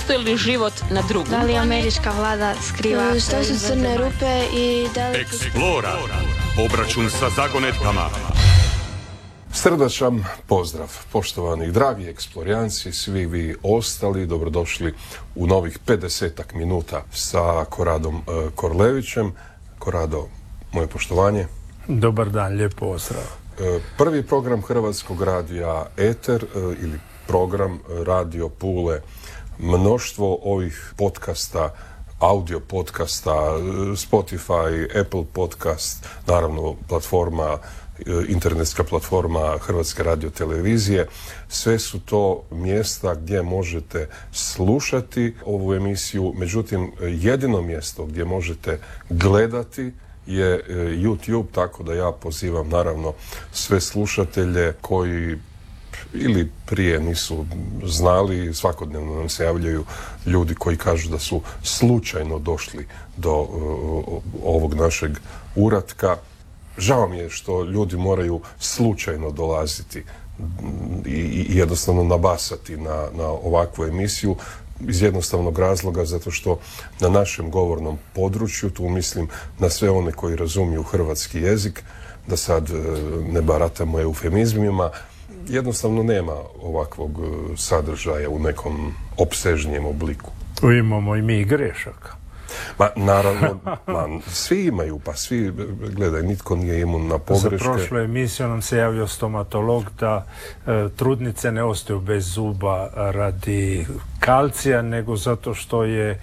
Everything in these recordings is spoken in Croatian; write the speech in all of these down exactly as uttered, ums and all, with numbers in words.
postoji li život na drugom? Da li američka vlada skriva? Što su crne rupe i da li... Eksplora. Obračun sa zagonetkama. Srdačan pozdrav, poštovani dragi eksplorijanci, svi vi ostali, dobrodošli u novih pedesetak minuta sa Koradom e, Korlevićem. Korado, moje poštovanje. Dobar dan, lijep pozdrav. E, prvi program Hrvatskog radija Eter e, ili program Radio Pule. Mnoštvo ovih podcasta, audio podcasta, Spotify, Apple podcast, naravno platforma, internetska platforma Hrvatske radiotelevizije. Sve su to mjesta gdje možete slušati ovu emisiju, međutim jedino mjesto gdje možete gledati je YouTube, tako da ja pozivam naravno sve slušatelje koji ili prije nisu znali, svakodnevno nam se javljaju ljudi koji kažu da su slučajno došli do uh, ovog našeg uratka. Žao mi je što ljudi moraju slučajno dolaziti i, i jednostavno nabasati na, na ovakvu emisiju iz jednostavnog razloga zato što na našem govornom području, tu mislim na sve one koji razumiju hrvatski jezik, da sad ne baratamo eufemizmima, jednostavno nema ovakvog sadržaja u nekom opsežnijem obliku. Tu imamo i mi grešaka. Ma, naravno, ma, svi imaju, pa svi, gledaj, nitko nije imun na pogreške. Za prošlu emisiju nam se javio stomatolog da e, trudnice ne ostaju bez zuba radi kalcija, nego zato što je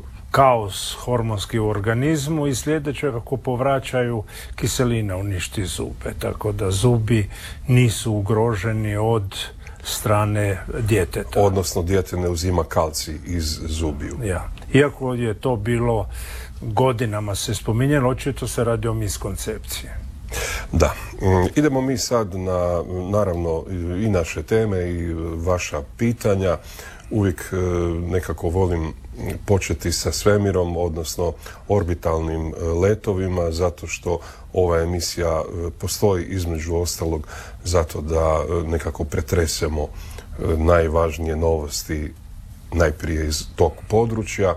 kaos hormonski u organizmu i sljedeće kako povraćaju kiselina uništi zube, tako da zubi nisu ugroženi od strane djeteta. Odnosno dijete ne uzima kalcij iz zubiju. Ja. Iako je to bilo godinama se spominjalo, očito se radi o miskoncepciji. Da. Idemo mi sad na, naravno, i naše teme i vaša pitanja. Uvijek nekako volim početi sa svemirom, odnosno orbitalnim letovima, zato što ova emisija postoji između ostalog zato da nekako pretresemo najvažnije novosti najprije iz tog područja.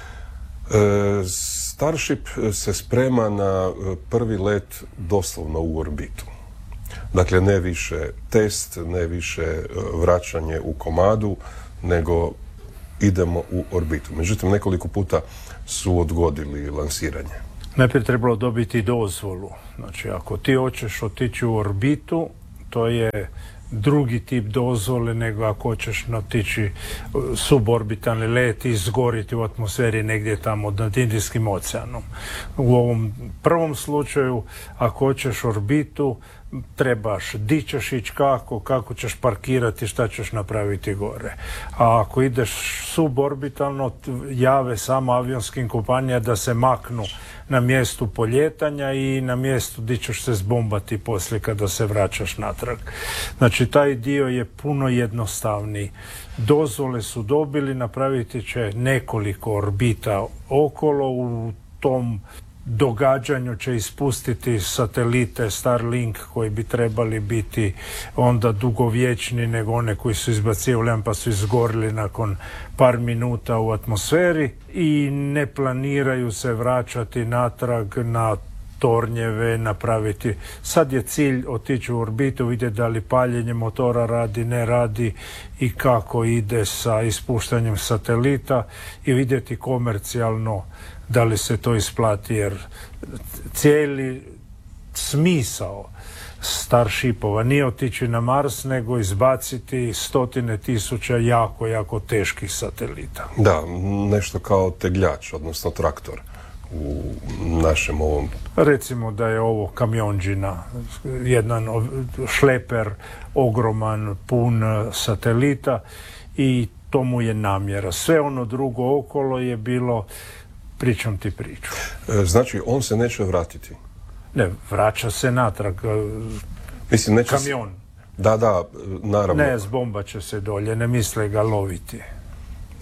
Starship se sprema na prvi let doslovno u orbitu. Dakle, ne više test, ne više vraćanje u komadu, nego idemo u orbitu. Međutim, nekoliko puta su odgodili lansiranje. Najprije trebalo dobiti dozvolu. Znači, ako ti hoćeš otići u orbitu, to je drugi tip dozvole nego ako hoćeš otići suborbitalni let i izgoriti u atmosferi negdje tamo nad Indijskim oceanom. U ovom prvom slučaju, ako hoćeš orbitu, trebaš, di ćeš ići, kako, kako ćeš parkirati, šta ćeš napraviti gore. A ako ideš suborbitalno, jave samo avionskim kompanija da se maknu na mjestu poljetanja i na mjestu di ćeš se zbombati poslije kada se vraćaš natrag. Znači, taj dio je puno jednostavniji. Dozvole su dobili, napraviti će nekoliko orbita okolo, u tom događanju će ispustiti satelite Starlink koji bi trebali biti onda dugovječni nego one koji su izbacivali pa su izgorili nakon par minuta u atmosferi i ne planiraju se vraćati natrag na tornjeve, napraviti. Sad je cilj otići u orbitu, vidjeti da li paljenje motora radi, ne radi i kako ide sa ispuštanjem satelita i vidjeti komercijalno da li se to isplati, jer cijeli smisao Starshipova nije otići na Mars, nego izbaciti stotine tisuća jako, jako teških satelita. Da, nešto kao tegljač, odnosno traktor u našem ovom... Recimo da je ovo kamionđina, jedan šleper ogroman, pun satelita i to mu je namjera. Sve ono drugo okolo je bilo pričam ti priču. Znači, on se neće vratiti? Ne, vraća se natrag. Mislim, neće kamion. Se... Da, da, naravno. Ne, zbomba će se dolje, ne misle ga loviti.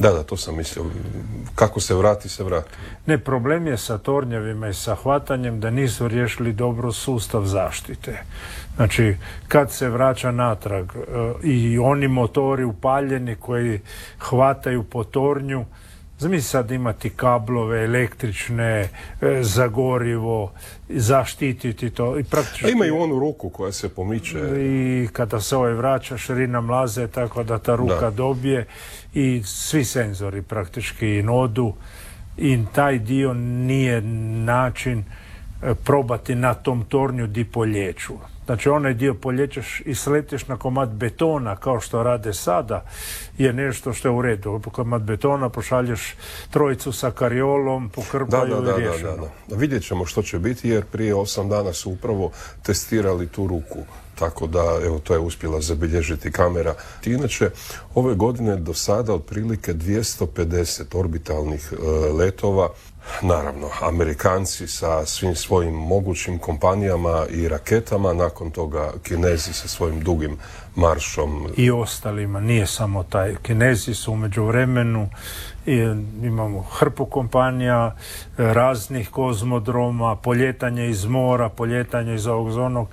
Da, da, to sam mislio. Kako se vrati, se vrati. Ne, problem je sa tornjevima i sa hvatanjem da nisu riješili dobro sustav zaštite. Znači, kad se vraća natrag e, i oni motori upaljeni koji hvataju po tornju, zamisli sad imati kablove električne, e, za gorivo, zaštititi to. I praktički... A imaju onu ruku koja se pomiče. I kada se ovaj vraća, širina mlaze tako da ta ruka da. dobije i svi senzori praktički nodu i taj dio nije način probati na tom tornju di polječu. Znači onaj dio polječeš i sletiš na komad betona kao što rade sada je nešto što je u redu. Komad betona pošalješ trojicu sa kariolom, pokrpaju da, da, da, i riješeno. Da, da, da. Vidjet ćemo što će biti jer prije osam dana su upravo testirali tu ruku. Tako da, evo, to je uspjela zabilježiti kamera. Inače, ove godine do sada otprilike dvjesto pedeset orbitalnih e, letova. Naravno, Amerikanci sa svim svojim mogućim kompanijama i raketama, nakon toga Kinezi sa svojim dugim maršom. I ostalima, nije samo taj. Kinezi su u međuvremenu, i imamo hrpu kompanija, raznih kozmodroma, poljetanje iz mora, poljetanje iz ovog zonog.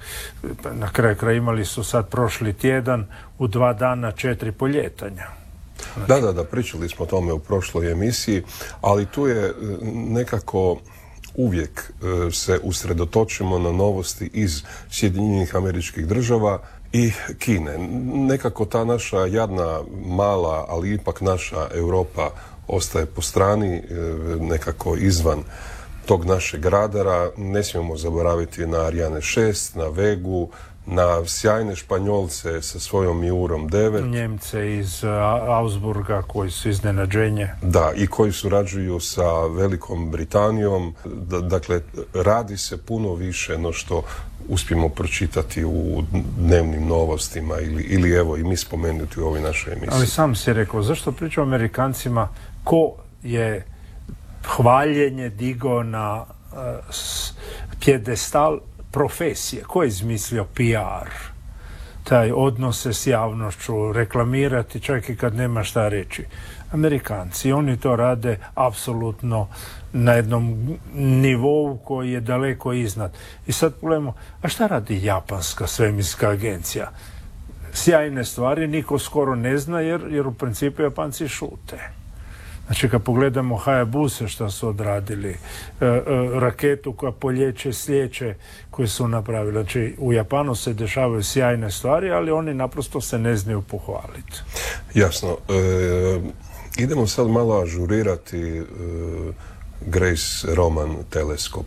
Na kraju kraja imali su sad prošli tjedan u dva dana četiri poljetanja. Znači. Da, da, da, pričali smo o tome u prošloj emisiji, ali tu je nekako uvijek se usredotočimo na novosti iz Sjedinjenih Američkih Država i Kine. Nekako ta naša jadna, mala, ali ipak naša Europa ostaje po strani, nekako izvan tog našeg radara. Ne smijemo zaboraviti na Ariane šest, na Vegu, na sjajne Španjolce sa svojom Miurom devet. Njemce iz Augsburga koji su iznenađenje. Da, i koji surađuju sa Velikom Britanijom. D- dakle, radi se puno više no što uspijemo pročitati u dnevnim novostima ili, ili evo i mi spomenuti u ovoj našoj emisiji. Ali sam si rekao, zašto pričam o Amerikancima, ko je hvaljenje digao na uh, pjedestal profesije? Ko je izmislio P R? Taj odnose s javnošću, reklamirati čak i kad nema šta reći. Amerikanci, oni to rade apsolutno na jednom nivou koji je daleko iznad. I sad pogledamo, a šta radi japanska svemirska agencija? Sjajne stvari, niko skoro ne zna jer, jer u principu Japanci šute. Znači, kad pogledamo Hayabuse što su odradili, e, e, raketu koja polječe slijeće koje su napravili. Znači, u Japanu se dešavaju sjajne stvari, ali oni naprosto se ne znaju pohvaliti. Jasno. E, idemo sad malo ažurirati e, Grace Roman teleskop.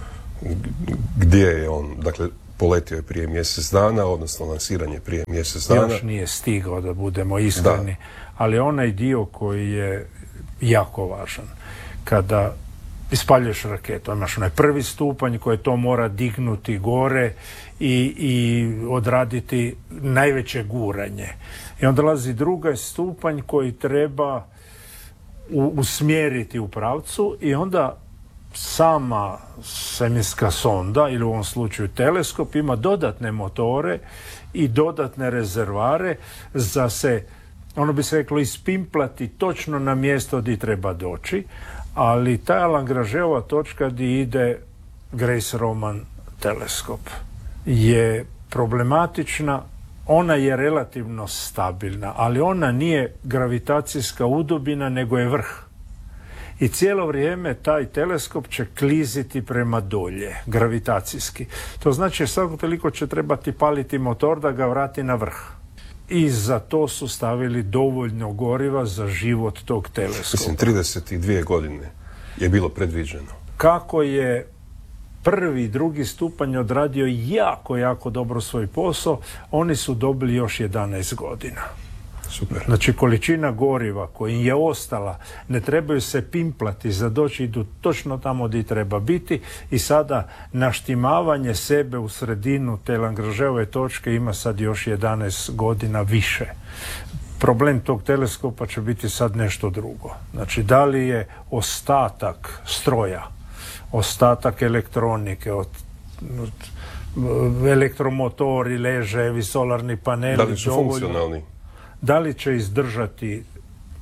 Gdje je on? Dakle, poletio je prije mjesec dana, odnosno lansiranje prije mjesec dana. Još nije stigao, da budemo iskreni. Da. Ali onaj dio koji je jako važan. Kada ispaljuješ raketu, imaš onaj prvi stupanj koji to mora dignuti gore i, i odraditi najveće guranje. I onda dolazi drugi stupanj koji treba u, usmjeriti u pravcu i onda sama svemirska sonda ili u ovom slučaju teleskop ima dodatne motore i dodatne rezervare za se, ono bi se reklo, ispimplati točno na mjesto gdje treba doći, ali ta Lagrangeova točka gdje ide Grace Roman teleskop je problematična. Ona je relativno stabilna, ali ona nije gravitacijska udubina, nego je vrh. I cijelo vrijeme taj teleskop će kliziti prema dolje, gravitacijski. To znači svako toliko će trebati paliti motor da ga vrati na vrh. I za to su stavili dovoljno goriva za život tog teleskopa. Mislim, trideset dvije godine je bilo predviđeno. Kako je prvi i drugi stupanj odradio jako, jako dobro svoj posao, oni su dobili još jedanaest godina. Super. Znači, količina goriva koja je ostala, ne trebaju se pimplati za doći, idu točno tamo gdje treba biti i sada naštimavanje sebe u sredinu te Lagrangeove točke ima sad još jedanaest godina više. Problem tog teleskopa će biti sad nešto drugo. Znači, da li je ostatak stroja, ostatak elektronike, od, od, elektromotori, ležajevi, solarni paneli, da li su funkcionalni? Da li će izdržati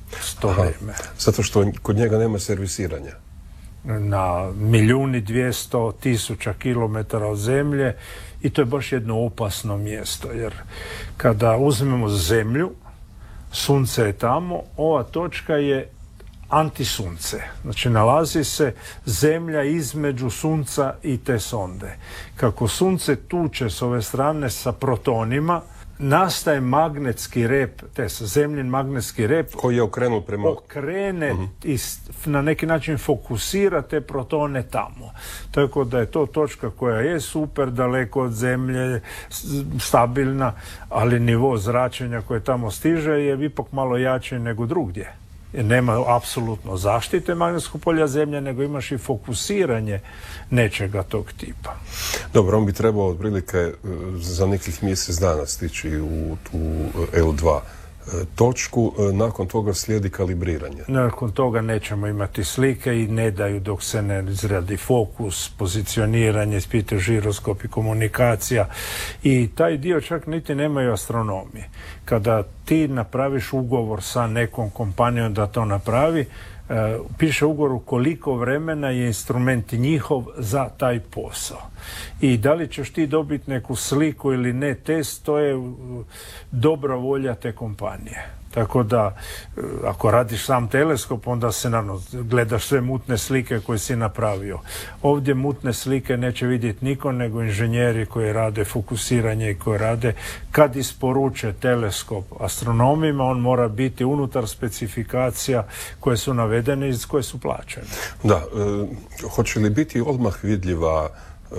to vrijeme. Zato što kod njega nema servisiranja. Na milijuni dvijesto tisuća kilometara od zemlje i to je baš jedno opasno mjesto, jer kada uzmemo zemlju, sunce je tamo, ova točka je antisunce. Znači nalazi se zemlja između sunca i te sonde. Kako sunce tuče s ove strane sa protonima, nastaje magnetski rep, te zemljin magnetski rep koji je okrenut prema okrene uh-huh. i na neki način fokusira te protone tamo. Tako da je to točka koja je super daleko od zemlje, stabilna, ali nivo zračenja koje tamo stiže je ipak malo jači nego drugdje. Jer nema apsolutno zaštite magnetskog polja zemlje, nego imaš i fokusiranje nečega tog tipa. Dobro, on bi trebao otprilike za nekih mjesec dana stići u tu el dva točku, nakon toga slijedi kalibriranje. Nakon toga nećemo imati slike i ne daju dok se ne izradi fokus, pozicioniranje, ispite žiroskop i komunikacija. I taj dio čak niti nemaju astronomi. Kada ti napraviš ugovor sa nekom kompanijom da to napravi, Uh, piše ugovor koliko vremena je instrument njihov za taj posao. I da li ćeš ti dobiti neku sliku ili ne test, to je uh, dobra volja te kompanije. Tako da, uh, ako radiš sam teleskop, onda se naravno gledaš sve mutne slike koje si napravio. Ovdje mutne slike neće vidjeti niko, nego inženjeri koji rade fokusiranje i koji rade. Kad isporuče teleskop astronomima, on mora biti unutar specifikacija koje su navedene i koje su plaćene. Da, e, hoće li biti odmah vidljiva e,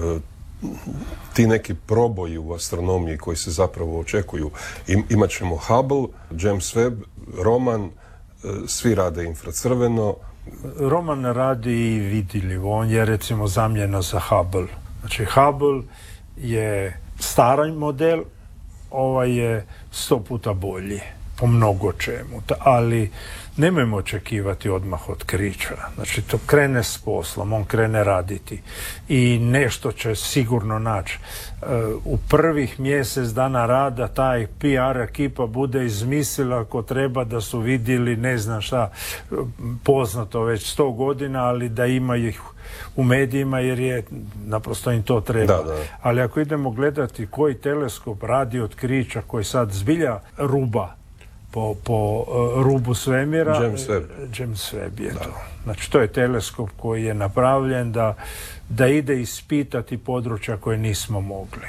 ti neki proboji u astronomiji koji se zapravo očekuju? Im, imat ćemo Hubble, James Webb, Roman, e, svi rade infracrveno. Roman radi i vidljivo, on je recimo zamjena za Hubble. Znači Hubble je stari model, ovaj je sto puta bolji po mnogo čemu, ali nemojmo očekivati odmah otkrića. Znači to krene s poslom, on krene raditi i nešto će sigurno naći. U prvih mjesec dana rada taj P R ekipa bude izmislila ako treba da su vidjeli ne znam šta poznato već sto godina, ali da ima ih u medijima jer je naprosto im to treba. Da, da. Ali ako idemo gledati koji teleskop radi otkrića koji sad zbilja ruba po, po uh, rubu svemira, James Webb. James Webb je da. To. Znači to je teleskop koji je napravljen da, da ide ispitati područja koje nismo mogli.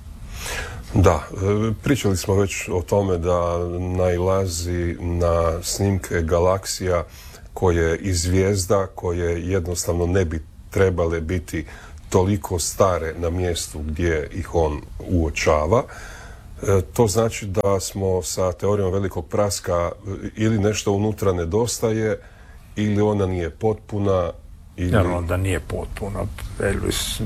Da, pričali smo već o tome da nailazi na snimke galaksija koje i zvijezda koje jednostavno ne bi trebale biti toliko stare na mjestu gdje ih on uočava. E, to znači da smo sa teorijom velikog praska ili nešto unutra nedostaje ili ona nije potpuna ili... Naravno da nije potpuna. Elvis,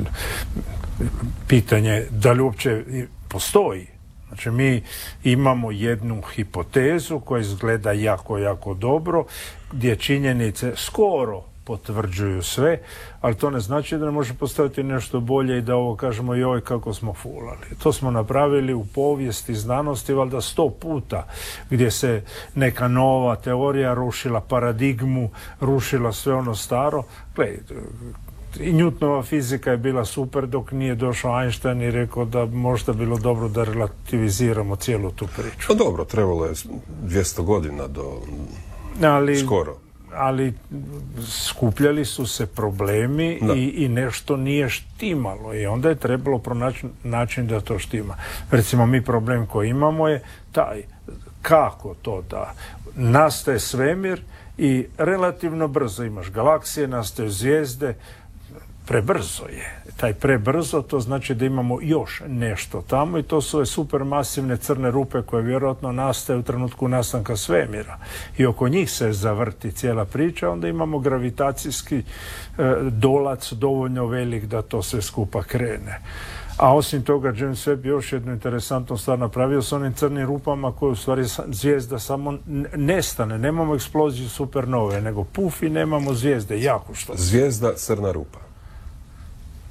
pitanje da li uopće postoji. Znači mi imamo jednu hipotezu koja izgleda jako, jako dobro, gdje činjenice skoro potvrđuju sve, ali to ne znači da ne može postaviti nešto bolje i da ovo kažemo joj kako smo fulali. To smo napravili u povijesti znanosti valjda sto puta, gdje se neka nova teorija rušila paradigmu, rušila sve ono staro. Gledajte, i Newtonova fizika je bila super dok nije došao Einstein i rekao da možda bilo dobro da relativiziramo cijelu tu priču. Pa dobro, trebalo je dvjesto godina do ali, skoro. Ali skupljali su se problemi i, i nešto nije štimalo i onda je trebalo pronaći način da to štima. Recimo mi problem koji imamo je taj kako to da nastaje svemir i relativno brzo imaš galaksije, nastaju zvijezde, prebrzo je. Taj prebrzo, to znači da imamo još nešto tamo i to su supermasivne crne rupe koje vjerojatno nastaju u trenutku nastanka svemira. I oko njih se zavrti cijela priča, onda imamo gravitacijski e, dolac dovoljno velik da to sve skupa krene. A osim toga, James Webb još jednu interesantnu stvar napravio s onim crnim rupama koje u stvari zvijezda samo nestane. Nemamo eksploziju supernove, nego puf i nemamo zvijezde. Jako što. Zvijezda, crna rupa.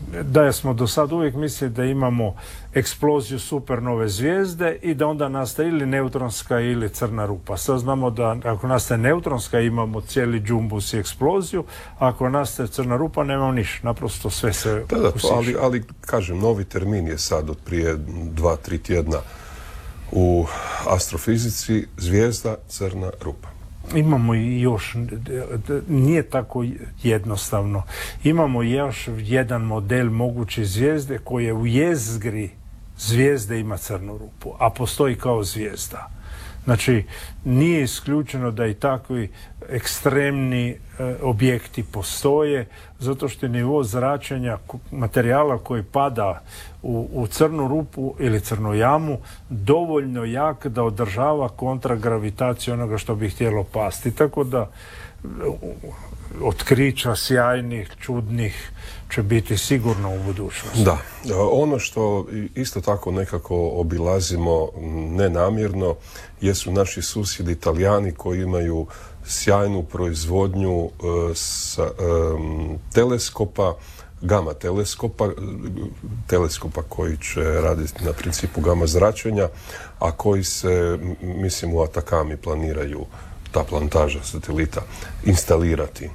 da smo do sad uvijek mislili da imamo eksploziju supernove zvijezde i da onda nastaje ili neutronska ili crna rupa. Sad znamo da ako nastaje neutronska imamo cijeli džumbus i eksploziju, a ako nastaje crna rupa nemamo niš, naprosto sve se da, da, to, ali, ali kažem, novi termin je sad od prije dva, tri tjedna u astrofizici, zvijezda, crna rupa. Imamo i još, nije tako jednostavno, imamo još jedan model moguće zvijezde koje u jezgri zvijezde ima crnu rupu, a postoji kao zvijezda. Znači, nije isključeno da i takvi ekstremni e, objekti postoje, zato što je nivo zračenja materijala koji pada u, u crnu rupu ili crnu jamu dovoljno jak da održava kontragravitaciju onoga što bi htjelo pasti. Tako da otkrića sjajnih, čudnih će biti sigurno u budućnosti. Da. Ono što isto tako nekako obilazimo nenamjerno jesu naši susjedi Italijani koji imaju sjajnu proizvodnju uh, sa, um, teleskopa, gama teleskopa, teleskopa koji će raditi na principu gama zračenja, a koji se, mislim, u Atakami planiraju, ta plantaža satelita, instalirati.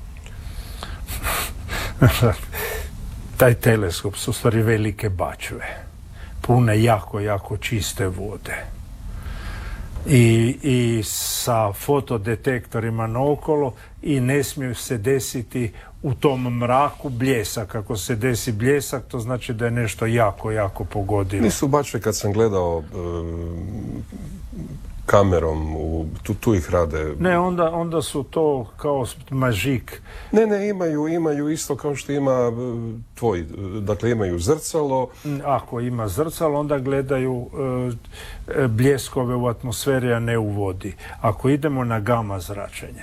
Taj teleskop su u stvari velike bačve, pune jako, jako čiste vode. I, i sa fotodetektorima naokolo i ne smiju se desiti u tom mraku bljesak. Ako se desi bljesak, to znači da je nešto jako, jako pogodilo. Nisu bačve, kad sam gledao e, kamerom, u, tu, tu ih rade. Ne, onda, onda su to kao mažik. Ne, ne, imaju, imaju isto kao što ima tvoj, dakle imaju zrcalo. Ako ima zrcalo, onda gledaju e, bljeskove u atmosferi, a ne u vodi. Ako idemo na gama zračenje,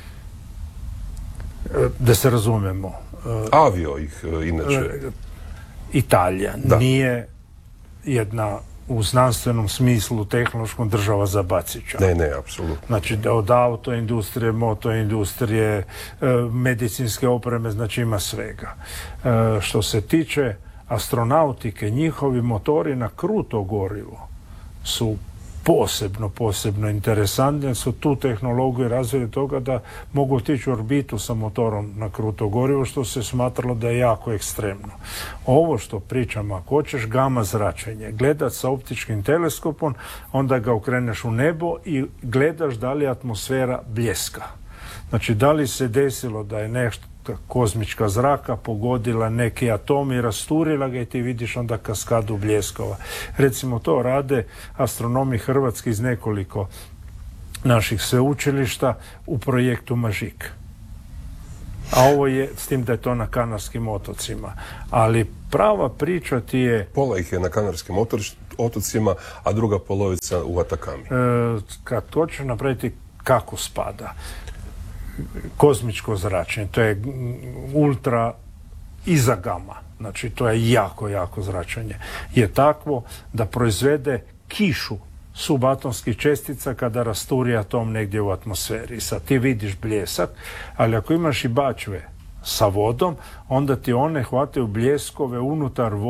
e, da se razumemo. E, Avio ih inače. E, Italija da. Nije jedna u znanstvenom smislu tehnološkom država za bacića. Ne, ne, apsolutno. Znači da od autoindustrije, motoindustrije, medicinske opreme, znači ima svega. E, što se tiče astronautike, njihovi motori na kruto gorivo su posebno, posebno interesantni, jer su tu tehnologiju razvili toga da mogu otići u orbitu sa motorom na kruto gorivo, što se smatralo da je jako ekstremno. Ovo što pričam, ako hoćeš gama zračenje, gledat sa optičkim teleskopom, onda ga okreneš u nebo i gledaš da li atmosfera bljeska. Znači, da li se desilo da je nešto kozmička zraka pogodila neki atom i rasturila ga i ti vidiš onda kaskadu bljeskova. Recimo, to rade astronomi hrvatski iz nekoliko naših sveučilišta u projektu Mažik. A ovo je, s tim da je to na Kanarskim otocima. Ali prava priča ti je... Pola ih je na Kanarskim otocima, a druga polovica u Atakami. E, kad hoćeš napraviti kako spada kozmičko zračenje, to je ultra iza gama, znači to je jako, jako zračenje, je takvo da proizvede kišu subatomskih čestica kada rasturi atom negdje u atmosferi. Sad ti vidiš bljesak, ali ako imaš i bačve sa vodom, onda ti one hvataju bljeskove unutar vode